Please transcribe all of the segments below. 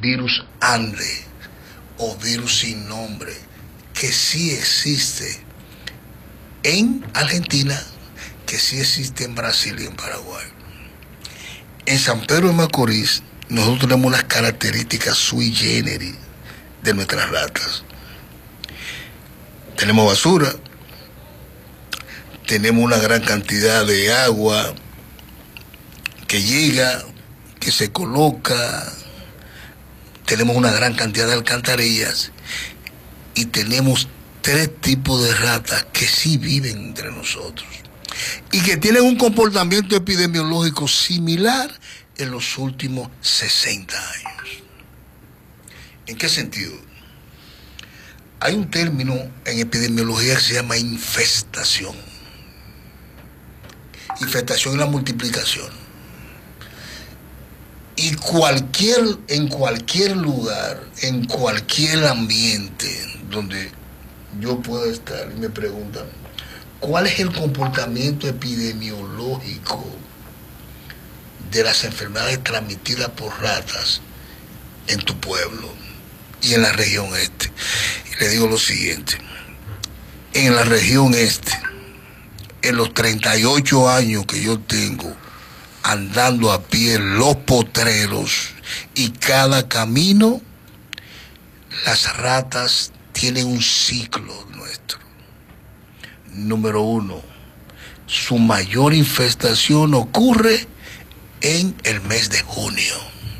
virus Ande o virus sin nombre, que sí existe en Argentina, que sí existe en Brasil y en Paraguay. En San Pedro de Macorís nosotros tenemos unas características sui generis de nuestras ratas. Tenemos basura, tenemos una gran cantidad de agua que llega, que se coloca, tenemos una gran cantidad de alcantarillas y tenemos 3 tipos de ratas que sí viven entre nosotros y que tienen un comportamiento epidemiológico similar en los últimos 60 años. ¿En qué sentido? Hay un término en epidemiología que se llama infestación. Infestación es la multiplicación. Y en cualquier lugar, en cualquier ambiente donde yo pueda estar y me preguntan, ¿cuál es el comportamiento epidemiológico de las enfermedades transmitidas por ratas en tu pueblo y en la región este? Y le digo lo siguiente: en la región este, en los 38 años que yo tengo andando a pie en los potreros y cada camino, las ratas tienen un ciclo nuestro. Número 1, su mayor infestación ocurre en el mes de junio.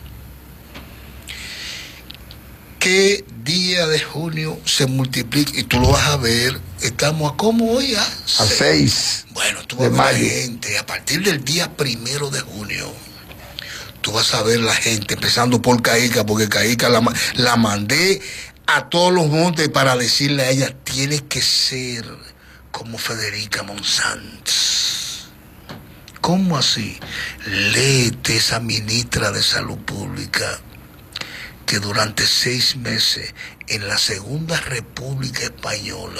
¿Qué día de junio se multiplica? Y tú lo vas a ver, estamos a ¿cómo hoy? A 6 Bueno, tú vas a ver la gente, a partir del día 1 de junio, tú vas a ver la gente, empezando por Caica, porque Caica la mandé a todos los montes para decirle a ella, tienes que ser como Federica Monsanto. ¿Cómo así? Léete esa ministra de Salud Pública que durante 6 meses en la Segunda República Española,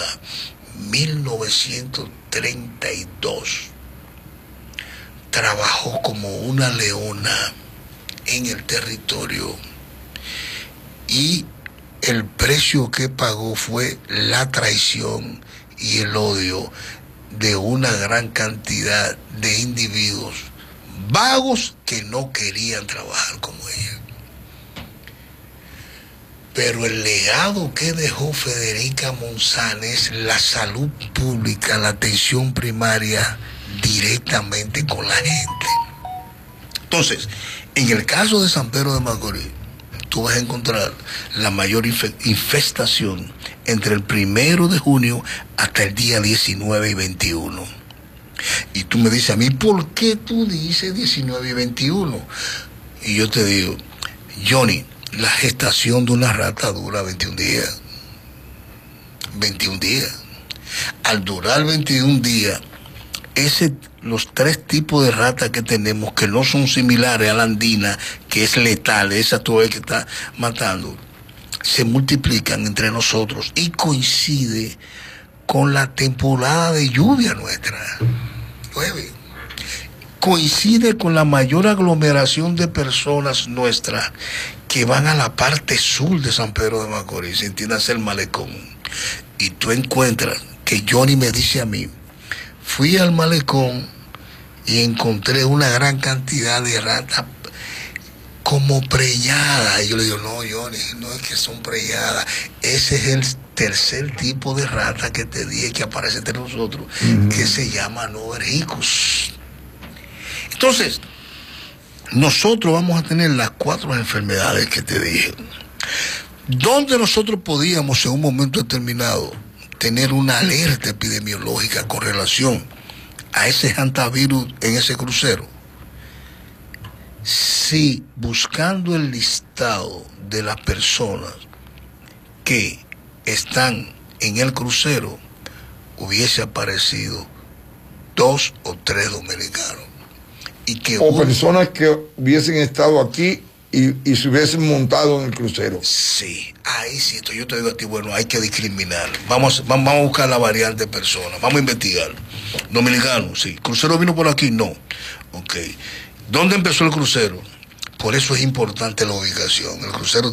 1932, trabajó como una leona en el territorio y el precio que pagó fue la traición y el odio de una gran cantidad de individuos vagos que no querían trabajar como ella. Pero el legado que dejó Federica Monsanto es la salud pública, la atención primaria directamente con la gente. Entonces, en el caso de San Pedro de Macorís, tú vas a encontrar la mayor infestación entre el 1 de junio hasta el día 19 y 21. Y tú me dices a mí, ¿por qué tú dices 19 y 21? Y yo te digo, Johnny, la gestación de una rata dura 21 días. 21 días. Al durar 21 días, los 3 tipos de ratas que tenemos, que no son similares a la andina, que es letal, esa tú ves que está matando, se multiplican entre nosotros y coincide con la temporada de lluvia nuestra. Llueve. Coincide con la mayor aglomeración de personas nuestras que van a la parte sur de San Pedro de Macorís, entiéndase el malecón. Y tú encuentras que Johnny me dice a mí, fui al malecón y encontré una gran cantidad de ratas como preñadas. Y yo le digo, no, Johnny, no es que son preñadas. Ese es el tercer tipo de rata que te dije que aparece entre nosotros, que se llama Novericus. Entonces, nosotros vamos a tener las 4 enfermedades que te dije. ¿Dónde nosotros podíamos en un momento determinado tener una alerta epidemiológica con relación a ese hantavirus en ese crucero? Si buscando el listado de las personas que están en el crucero hubiese aparecido 2 o 3 dominicanos. Y que personas que hubiesen estado aquí y se hubiesen montado en el crucero. Sí, ahí sí, yo te digo a ti, bueno, hay que discriminar. Vamos a buscar la variante de personas, vamos a investigar. Dominicano, sí. ¿Crucero vino por aquí? No. Ok. ¿Dónde empezó el crucero? Por eso es importante la ubicación. El crucero